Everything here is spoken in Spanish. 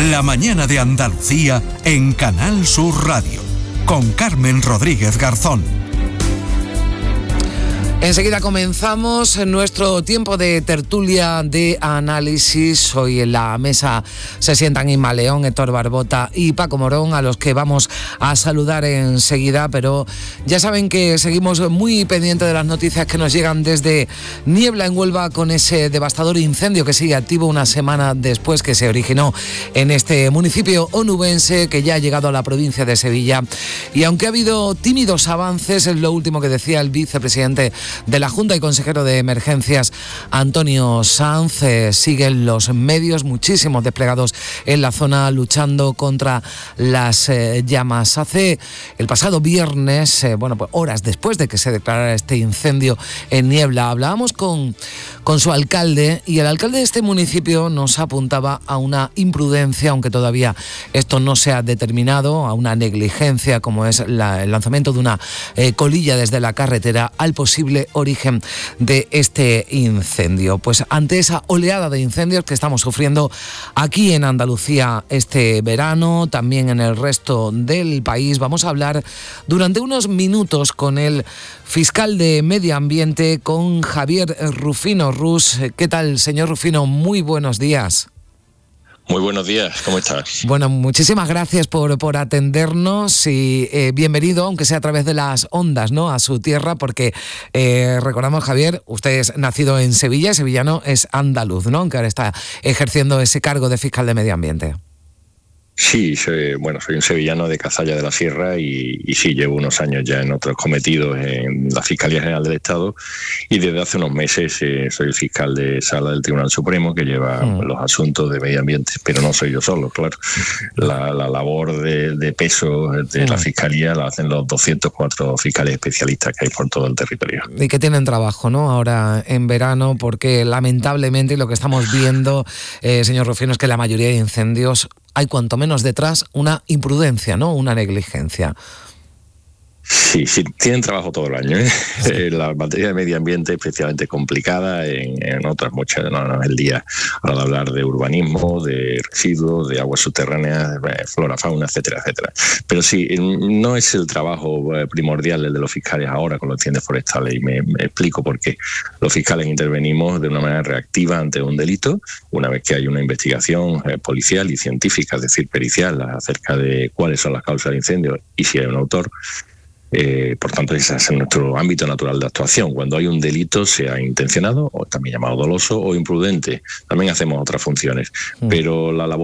La mañana de Andalucía en Canal Sur Radio, con Carmen Rodríguez Garzón. Enseguida comenzamos nuestro tiempo de tertulia de análisis. Hoy en la mesa se sientan Inma León, Héctor Barbota y Paco Morón, a los que vamos a saludar enseguida, pero ya saben que seguimos muy pendientes de las noticias que nos llegan desde Niebla en Huelva, con ese devastador incendio que sigue activo una semana después que se originó en este municipio onubense, que ya ha llegado a la provincia de Sevilla. Y aunque ha habido tímidos avances, es lo último que decía el vicepresidente de la Junta y consejero de Emergencias, Antonio Sanz, siguen los medios, muchísimos desplegados en la zona luchando contra las llamas. El pasado viernes, pues horas después de que se declarara este incendio en Niebla, hablábamos con su alcalde, y el alcalde de este municipio nos apuntaba a una imprudencia, aunque todavía esto no se ha determinado, a una negligencia, como es el lanzamiento de una colilla desde la carretera al posible origen de este incendio. Pues ante esa oleada de incendios que estamos sufriendo aquí en Andalucía este verano, también en el resto del país, vamos a hablar durante unos minutos con el fiscal de Medio Ambiente, con Javier Rufino Rus. ¿Qué tal, señor Rufino? Muy buenos días. Muy buenos días, ¿cómo estás? Bueno, muchísimas gracias por atendernos y bienvenido, aunque sea a través de las ondas, ¿no?, a su tierra, porque recordamos, Javier, usted es nacido en Sevilla, sevillano, es andaluz, ¿no?, aunque ahora está ejerciendo ese cargo de fiscal de Medio Ambiente. Sí, soy un sevillano de Cazalla de la Sierra y sí, llevo unos años ya en otros cometidos en la Fiscalía General del Estado, y desde hace unos meses soy el fiscal de Sala del Tribunal Supremo, que lleva los asuntos de medio ambiente, pero no soy yo solo, claro. La labor de peso de la Fiscalía la hacen los 204 fiscales especialistas que hay por todo el territorio. Y que tienen trabajo, ¿no?, ahora en verano, porque lamentablemente lo que estamos viendo, señor Rufino, es que la mayoría de incendios hay cuanto menos detrás una imprudencia, ¿no?, una negligencia. Sí, tienen trabajo todo el año, ¿eh? Sí. La materia de medio ambiente es especialmente complicada, en otras muchas, no es el día ahora de hablar de urbanismo, de residuos, de aguas subterráneas, flora, fauna, etcétera, etcétera. Pero sí, no es el trabajo primordial el de los fiscales ahora con los incendios forestales, y me explico por qué. Los fiscales intervenimos de una manera reactiva ante un delito, una vez que hay una investigación policial y científica, es decir, pericial, acerca de cuáles son las causas del incendio y si hay un autor. Por tanto, ese es nuestro ámbito natural de actuación. Cuando hay un delito, sea intencionado, o también llamado doloso, o imprudente, también hacemos otras funciones. Pero la labor